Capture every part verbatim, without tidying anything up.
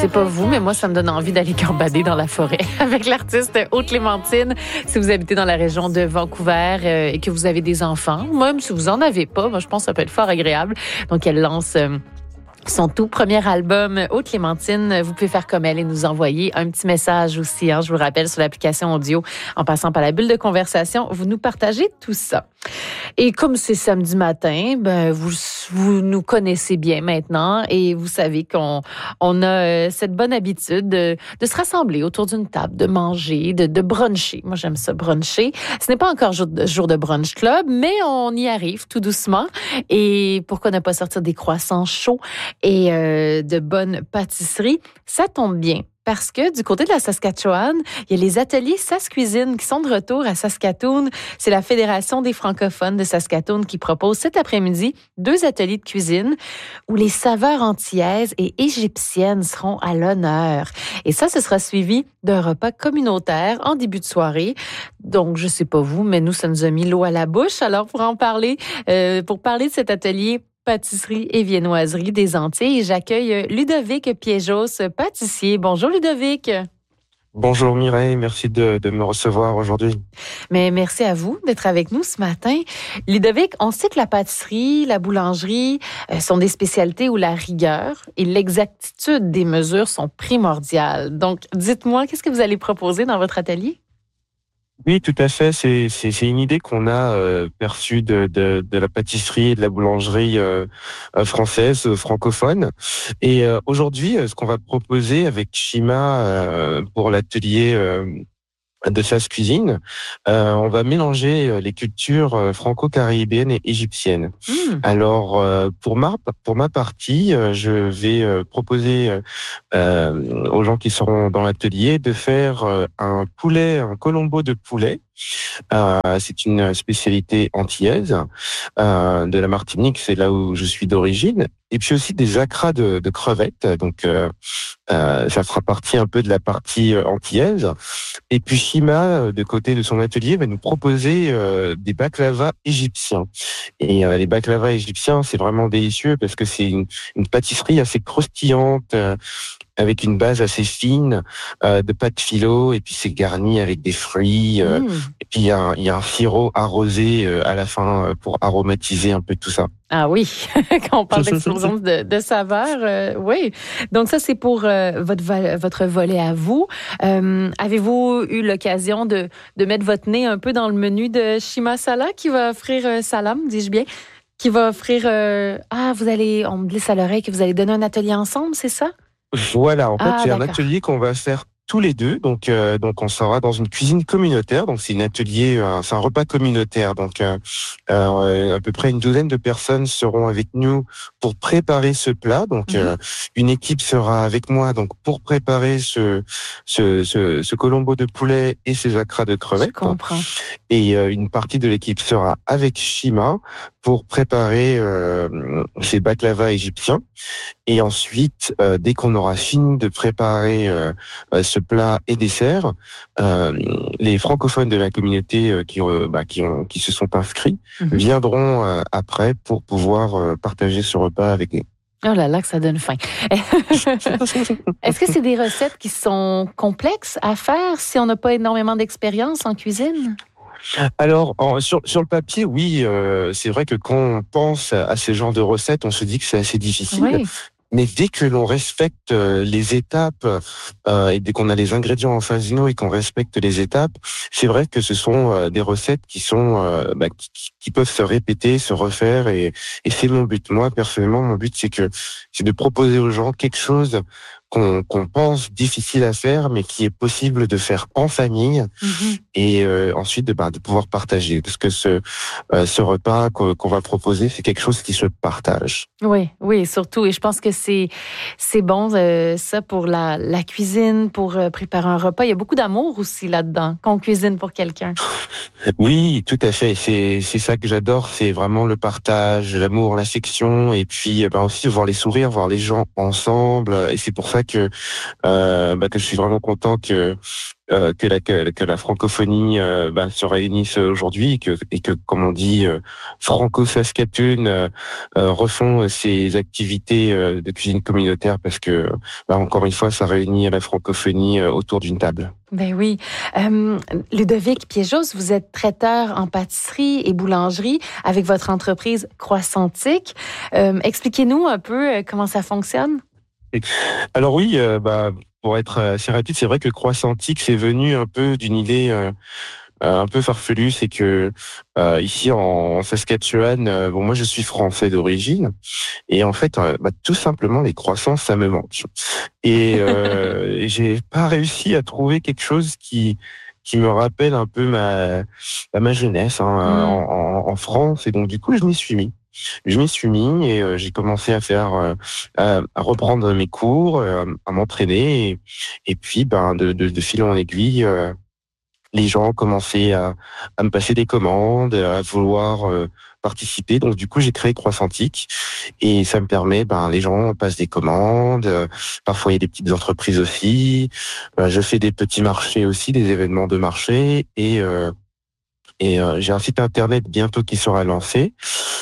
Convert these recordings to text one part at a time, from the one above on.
sais pas vous, mais moi, ça me donne envie d'aller gambader dans la forêt avec l'artiste Aude Clémentine. Si vous habitez dans la région de Vancouver euh, et que vous avez des enfants, même si vous en avez pas, moi, je pense que ça peut être fort agréable. Donc, elle lance... Euh, son tout premier album, Aude Clémentine. Vous pouvez faire comme elle et nous envoyer un petit message aussi. Hein, je vous rappelle, sur l'application audio, en passant par la bulle de conversation, vous nous partagez tout ça. Et comme c'est samedi matin, ben vous vous nous connaissez bien maintenant et vous savez qu'on on a cette bonne habitude de, de se rassembler autour d'une table, de manger, de, de bruncher. Moi, j'aime ça, bruncher. Ce n'est pas encore jour de, jour de brunch club, mais on y arrive tout doucement. Et pourquoi ne pas sortir des croissants chauds et euh, de bonnes pâtisseries? Ça tombe bien. Parce que du côté de la Saskatchewan, il y a les ateliers SaskCuisine qui sont de retour à Saskatoon. C'est la Fédération des francophones de Saskatoon qui propose cet après-midi deux ateliers de cuisine où les saveurs antillaises et égyptiennes seront à l'honneur. Et ça, ce sera suivi d'un repas communautaire en début de soirée. Donc, je sais pas vous, mais nous, ça nous a mis l'eau à la bouche. Alors, pour en parler, euh, pour parler de cet atelier pâtisserie et viennoiserie des Antilles, et j'accueille Ludovic Piejos, pâtissier. Bonjour Ludovic. Bonjour Mireille, merci de, de me recevoir aujourd'hui. Mais merci à vous d'être avec nous ce matin. Ludovic, on sait que la pâtisserie, la boulangerie euh, sont des spécialités où la rigueur et l'exactitude des mesures sont primordiales. Donc, dites-moi, qu'est-ce que vous allez proposer dans votre atelier? Oui, tout à fait. C'est, c'est, c'est une idée qu'on a euh, perçue de, de, de la pâtisserie et de la boulangerie euh, euh, française, euh, francophone. Et euh, aujourd'hui, euh, ce qu'on va proposer avec Shima euh, pour l'atelier euh, de SaskCuisine, euh, on va mélanger les cultures euh, franco-caribéennes et égyptiennes. Mmh. Alors, euh, pour ma pour ma partie, euh, je vais euh, proposer euh, aux gens qui seront dans l'atelier de faire euh, un poulet, un colombo de poulet. Euh, c'est une spécialité antillaise euh, de la Martinique, c'est là où je suis d'origine. Et puis aussi des acras de, de crevettes, donc euh, euh, ça fera partie un peu de la partie antillaise. Et puis Shima, de côté de son atelier, va nous proposer euh, des baklava égyptiens. Et euh, les baklava égyptiens, c'est vraiment délicieux parce que c'est une, une pâtisserie assez croustillante, euh, avec une base assez fine euh, de pâte philo, et puis c'est garni avec des fruits, euh, mmh. et puis il y a un, il y a un sirop arrosé euh, à la fin euh, pour aromatiser un peu tout ça. Ah oui, quand on parle d'explosion de, de saveurs, euh, oui. Donc ça, c'est pour euh, votre, votre volet à vous. Euh, avez-vous eu l'occasion de, de mettre votre nez un peu dans le menu de Shima Sala, qui va offrir euh, Salam, dis-je bien, qui va offrir... Euh, ah, vous allez, on me glisse à l'oreille que vous allez donner un atelier ensemble, c'est ça? Voilà, en fait, ah, c'est d'accord. un atelier qu'on va faire tous les deux. Donc, euh, donc, on sera dans une cuisine communautaire. Donc, c'est un atelier, euh, c'est un repas communautaire. Donc, euh, euh, à peu près une douzaine de personnes seront avec nous pour préparer ce plat. Donc, mm-hmm. euh, une équipe sera avec moi donc pour préparer ce ce ce, ce colombo de poulet et ces acras de crevettes. Je comprends. Et euh, une partie de l'équipe sera avec Shima pour préparer euh, ces baklava égyptiens. Et ensuite, euh, dès qu'on aura fini de préparer euh, ce plat et dessert, euh, les francophones de la communauté euh, qui, euh, bah, qui, ont, qui se sont inscrits mm-hmm. viendront euh, après pour pouvoir euh, partager ce repas avec nous. Oh là là, que ça donne faim. Est-ce que c'est des recettes qui sont complexes à faire si on n'a pas énormément d'expérience en cuisine? Alors, en, sur, sur le papier, oui, euh, c'est vrai que quand on pense à, à ces genres de recettes, on se dit que c'est assez difficile. Oui. Mais dès que l'on respecte les étapes euh, et dès qu'on a les ingrédients en face de nous et qu'on respecte les étapes, c'est vrai que ce sont euh, des recettes qui sont euh, bah, qui, qui peuvent se répéter, se refaire et, et c'est mon but. Moi, personnellement, mon but c'est que c'est de proposer aux gens quelque chose qu'on qu'on pense difficile à faire, mais qui est possible de faire en famille mmh. et euh, ensuite de, bah, de pouvoir partager. Parce que ce, euh, ce repas qu'on, qu'on va proposer, c'est quelque chose qui se partage. Oui, oui, surtout. Et je pense que c'est, c'est bon, euh, ça, pour la, la cuisine, pour euh, préparer un repas. Il y a beaucoup d'amour aussi là-dedans, qu'on cuisine pour quelqu'un. Oui, tout à fait. C'est, c'est ça que j'adore. C'est vraiment le partage, l'amour, l'affection. Et puis, bah, aussi voir les sourires, voir les gens ensemble. Et c'est pour ça ça que euh, bah, que je suis vraiment content que euh, que la que, que la francophonie euh, bah, se réunisse aujourd'hui et que et que comme on dit euh, Franco-Saskatoon euh, euh, refont ses activités euh, de cuisine communautaire parce que bah, encore une fois ça réunit la francophonie euh, autour d'une table. Ben oui. Euh, Ludovic Piéjos, vous êtes traiteur en pâtisserie et boulangerie avec votre entreprise Croissantique. Euh, expliquez-nous un peu comment ça fonctionne. Alors oui, euh, bah pour être assez rapide, c'est vrai que Croissantique c'est venu un peu d'une idée euh, un peu farfelue, c'est que euh, ici en Saskatchewan, euh, bon moi je suis français d'origine et en fait euh, bah, tout simplement les croissants ça me manque et, euh, et j'ai pas réussi à trouver quelque chose qui qui me rappelle un peu ma ma jeunesse hein, Mm. en, en, en France et donc du coup je m'y suis mis. Je m'y suis mis et euh, j'ai commencé à faire, euh, à, à reprendre mes cours, euh, à m'entraîner et, et puis ben de, de, de fil en aiguille, euh, les gens ont commencé à, à me passer des commandes, à vouloir euh, participer. Donc du coup j'ai créé Croissantique et ça me permet, ben les gens passent des commandes. euh, parfois il y a des petites entreprises aussi. Euh, je fais des petits marchés aussi, des événements de marché et euh, et euh, j'ai un site internet bientôt qui sera lancé.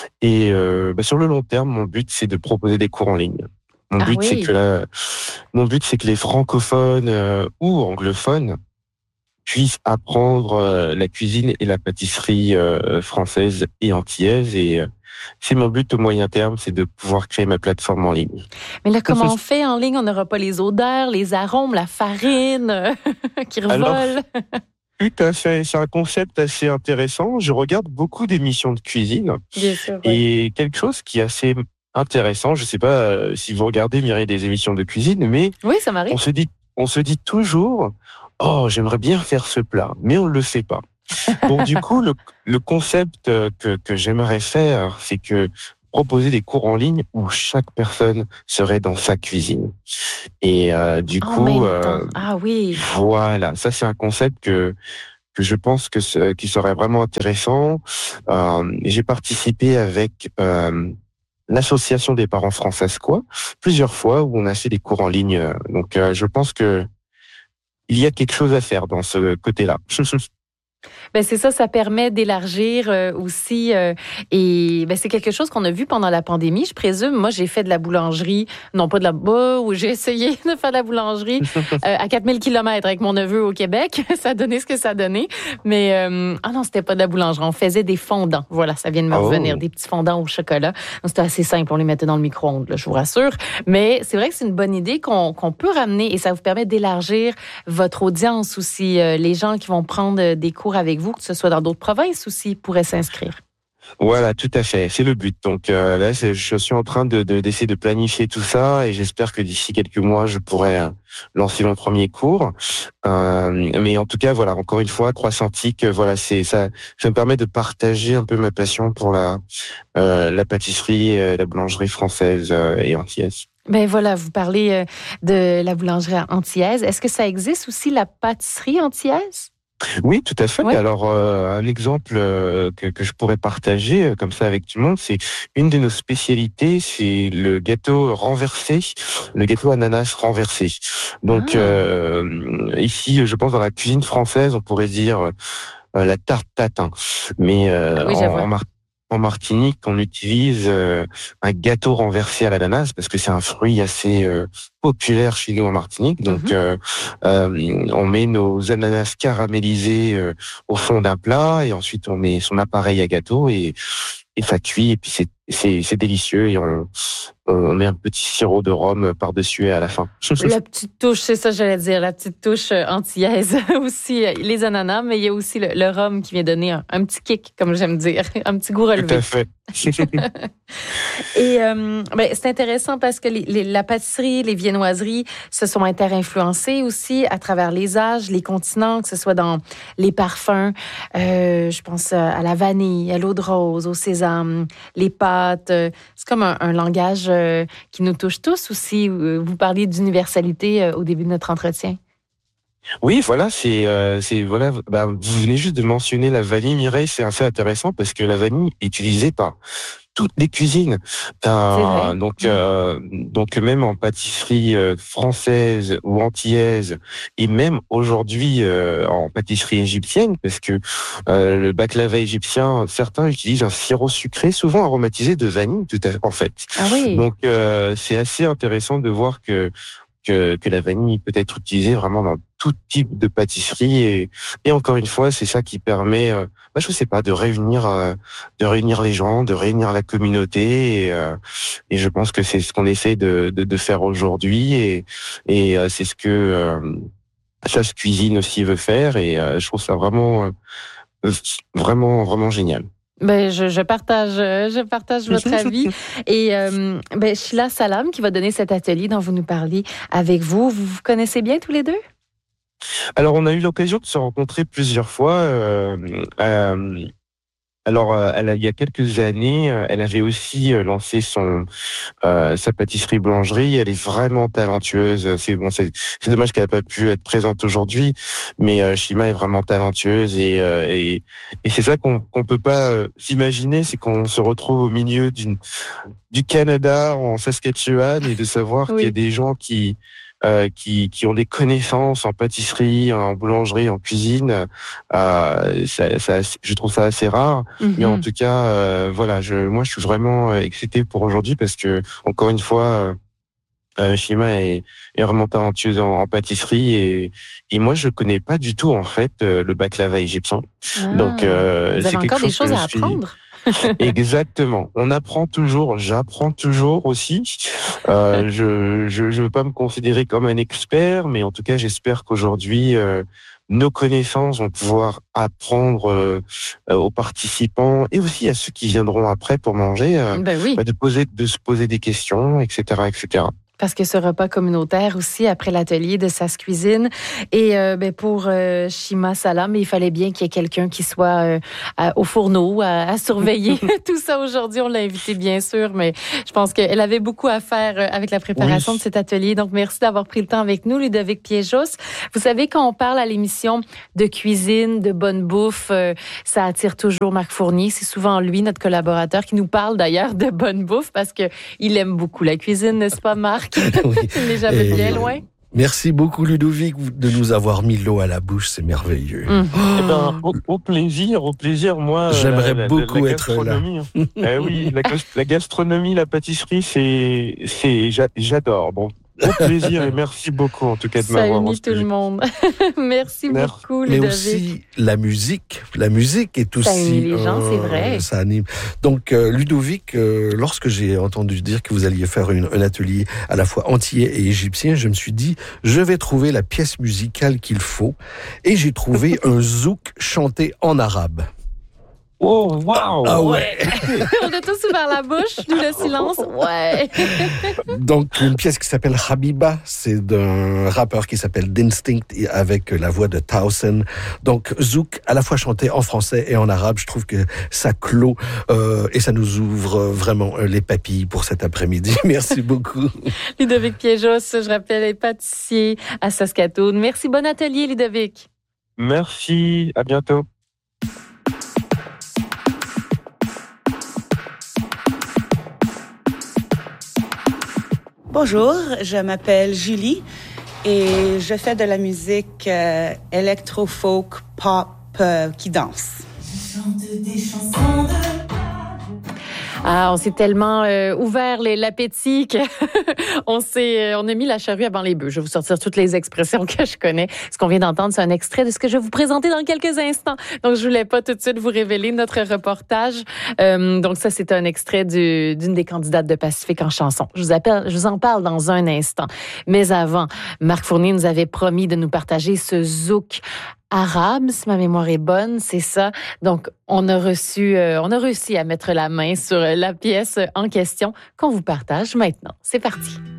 Et euh, bah, sur le long terme, mon but, c'est de proposer des cours en ligne. Mon Ah but, c'est que oui. la, mon but, c'est que les francophones euh, ou anglophones puissent apprendre euh, la cuisine et la pâtisserie euh, française et antillaise. Et euh, c'est mon but au moyen terme, c'est de pouvoir créer ma plateforme en ligne. Mais là, comment on fait en ligne? On n'aura pas les odeurs, les arômes, la farine euh, qui Alors, revole. tout à fait, c'est un concept assez intéressant. Je regarde beaucoup d'émissions de cuisine Bien sûr, oui. et quelque chose qui est assez intéressant, je sais pas euh, si vous regardez Mireille des émissions de cuisine, mais Oui, ça on m'arrive. se dit, on se dit toujours, oh, j'aimerais bien faire ce plat, mais on ne le fait pas. Donc du coup, le, le concept euh, que, que j'aimerais faire, c'est que proposer des cours en ligne où chaque personne serait dans sa cuisine. Et euh, du En coup, même temps. euh, Ah oui. voilà, ça c'est un concept que que je pense que ce, qui serait vraiment intéressant. Euh, j'ai participé avec euh, l'association des parents francescois plusieurs fois où on a fait des cours en ligne. Donc, euh, je pense que il y a quelque chose à faire dans ce côté-là. Ben c'est ça, ça permet d'élargir euh, aussi. Euh, et ben c'est quelque chose qu'on a vu pendant la pandémie, je présume. Moi, j'ai fait de la boulangerie, non pas de la bas, où j'ai essayé de faire de la boulangerie euh, à quatre mille kilomètres avec mon neveu au Québec. Ça donnait ce que ça donnait. Mais, euh, ah non, c'était pas de la boulangerie. On faisait des fondants. Voilà, ça vient de me revenir. Oh, Des petits fondants au chocolat. Donc, c'était assez simple. On les mettait dans le micro-ondes, là, je vous rassure. Mais c'est vrai que c'est une bonne idée qu'on qu'on peut ramener et ça vous permet d'élargir votre audience aussi. Euh, les gens qui vont prendre des cours avec vous, que ce soit dans d'autres provinces aussi, pourraient s'inscrire. voilà, tout à fait. C'est le but. Donc euh, là, c'est- je suis en train de de- d'essayer de planifier tout ça et j'espère que d'ici quelques mois, je pourrai euh, lancer mon premier cours. Euh, mais en tout cas, voilà, encore une fois, Croissantique, euh, voilà, c'est ça. Ça me permet de partager un peu ma passion pour la euh, la pâtisserie, euh, la boulangerie française euh, et antillaise. Ben voilà, vous parlez euh, de la boulangerie antillaise. Est-ce que ça existe aussi la pâtisserie antillaise? Oui, tout à fait. Oui. Alors, euh, un exemple euh, que, que je pourrais partager euh, comme ça avec tout le monde, c'est une de nos spécialités, c'est le gâteau renversé, le gâteau ananas renversé. Donc, Ah, euh, ici, je pense dans la cuisine française, on pourrait dire euh, la tarte tatin. Mais euh, oui, en, j'avoue. en, Mar- en Martinique, on utilise euh, un gâteau renversé à l'ananas parce que c'est un fruit assez euh, populaire chez nous en Martinique. Donc, Mhm. euh, euh, on met nos ananas caramélisés euh, au fond d'un plat et ensuite on met son appareil à gâteau et, et ça cuit et puis c'est c'est c'est délicieux et on on met un petit sirop de rhum par-dessus à la fin. La petite touche, c'est ça que j'allais dire, la petite touche euh, antillaise aussi. euh, Les ananas, mais il y a aussi le, le rhum qui vient donner un, un petit kick, comme j'aime dire, un petit goût Tout à relevé. fait. Et euh, ben, c'est intéressant parce que les, les- la pâtisserie, les viennoiseries se sont inter-influencées aussi à travers les âges, les continents, que ce soit dans les parfums. Euh, je pense à la vanille, à l'eau de rose, au sésame, les pâtes. euh, C'est comme un, un langage euh, qui nous touche tous aussi. Euh, Vous parliez d'universalité euh, au début de notre entretien. Oui, voilà, c'est, euh, c'est voilà. Bah, vous venez juste de mentionner la vanille, Mireille, c'est assez intéressant parce que la vanille est utilisée par toutes les cuisines. T'as, donc, euh, donc même en pâtisserie euh, française ou antillaise, et même aujourd'hui euh, en pâtisserie égyptienne, parce que euh, le baklava égyptien, certains utilisent un sirop sucré, souvent aromatisé de vanille, tout à, en fait. Ah oui. Donc euh, c'est assez intéressant de voir que que, que la vanille peut être utilisée vraiment dans tout type de pâtisserie et, et encore une fois, c'est ça qui permet, euh, bah, je sais pas, de réunir, euh, de réunir les gens, de réunir la communauté et, euh, et je pense que c'est ce qu'on essaie de, de, de faire aujourd'hui et, et euh, c'est ce que euh, Chasse Cuisine aussi veut faire et euh, je trouve ça vraiment, euh, vraiment, vraiment génial. Ben, je, je partage, je partage votre avis. Et euh, ben, Sheila Salam qui va donner cet atelier dont vous nous parliez avec vous. Vous vous connaissez bien tous les deux? Alors, on a eu l'occasion de se rencontrer plusieurs fois. Euh, euh, alors, euh, elle a, il y a quelques années, euh, elle avait aussi euh, lancé son euh, sa pâtisserie boulangerie. Elle est vraiment talentueuse. C'est bon, c'est, c'est dommage qu'elle n'a pas pu être présente aujourd'hui, mais euh, Shima est vraiment talentueuse et euh, et, et c'est ça qu'on qu'on peut pas euh, s'imaginer, c'est qu'on se retrouve au milieu d'une du Canada en Saskatchewan et de savoir Oui. qu'il y a des gens qui Euh, qui, qui ont des connaissances en pâtisserie, en boulangerie, en cuisine. Euh, ça, ça, je trouve ça assez rare. Mm-hmm. Mais en tout cas, euh, voilà, je, moi, je suis vraiment excité pour aujourd'hui parce que, encore une fois, euh, Shima est, est vraiment talentueuse en, en pâtisserie et, et moi, je connais pas du tout en fait euh, le baklava égyptien. Ah, Donc, euh, vous avez c'est quelque encore chose des choses que à je suis... apprendre. Exactement. On apprend toujours. J'apprends toujours aussi. Euh, je, je, je veux pas me considérer comme un expert, mais en tout cas, j'espère qu'aujourd'hui, euh, nos connaissances vont pouvoir apprendre euh, aux participants et aussi à ceux qui viendront après pour manger, euh, ben oui. bah, de poser, de se poser des questions, et cetera, et cetera. Parce que ce repas communautaire aussi, après l'atelier de Chasse Cuisine. Et euh, ben pour euh, Shima Salam, il fallait bien qu'il y ait quelqu'un qui soit euh, à, au fourneau, à, à surveiller tout ça aujourd'hui. On l'a invité, bien sûr, mais je pense qu'elle avait beaucoup à faire avec la préparation oui. de cet atelier. Donc, merci d'avoir pris le temps avec nous, Ludovic Piejos. Vous savez, quand on parle à l'émission de cuisine, de bonne bouffe, euh, ça attire toujours Marc Fournier. C'est souvent lui, notre collaborateur, qui nous parle d'ailleurs de bonne bouffe parce qu'il aime beaucoup la cuisine, n'est-ce pas, Marc? Oui. Il n'est jamais Et bien loin. Merci beaucoup, Ludovic, de nous avoir mis l'eau à la bouche. C'est merveilleux. Mmh. Oh. Eh ben, au, au plaisir, au plaisir. Moi, j'aimerais la, beaucoup la, la être là. eh oui, la, la gastronomie, la pâtisserie, c'est, c'est, j'adore. Bon. Au plaisir et merci beaucoup en tout cas de ça m'avoir unit tout le monde. merci, merci beaucoup, Ludovic. Mais aussi la musique, la musique est aussi. Ça unit les gens, euh, c'est vrai. Ça anime. Donc euh, Ludovic, euh, lorsque j'ai entendu dire que vous alliez faire une, un atelier à la fois antillais et égyptien, je me suis dit je vais trouver la pièce musicale qu'il faut et j'ai trouvé un zouk chanté en arabe. Oh, wow! Ah ouais! On a tous ouvert la bouche, d'où le silence. Ouais! Donc, une pièce qui s'appelle Habiba, c'est d'un rappeur qui s'appelle D'Instinct avec la voix de Towson. Donc, zouk, à la fois chanté en français et en arabe, je trouve que ça clôt euh, et ça nous ouvre vraiment les papilles pour cet après-midi. Merci beaucoup. Ludovic Piejos, je rappelle, est pâtissier à Saskatoon. Merci, bon atelier, Ludovic. Merci, à bientôt. Bonjour, je m'appelle Julie et je fais de la musique euh, électro-folk pop euh, qui danse. Je chante des chansons de... Ah, on s'est tellement euh, ouvert les, l'appétit qu'on s'est, on a mis la charrue avant les bœufs. Je vais vous sortir toutes les expressions que je connais. Ce qu'on vient d'entendre, c'est un extrait de ce que je vais vous présenter dans quelques instants. Donc, je voulais pas tout de suite vous révéler notre reportage. Euh, donc, ça, c'est un extrait du, d'une des candidates de Pacifique en chanson. Je vous appelle, je vous en parle dans un instant. Mais avant, Marc Fournier nous avait promis de nous partager ce zouk arabe, si ma mémoire est bonne, c'est ça. Donc, on a reçu, euh, on a réussi à mettre la main sur la pièce en question qu'on vous partage maintenant. C'est parti.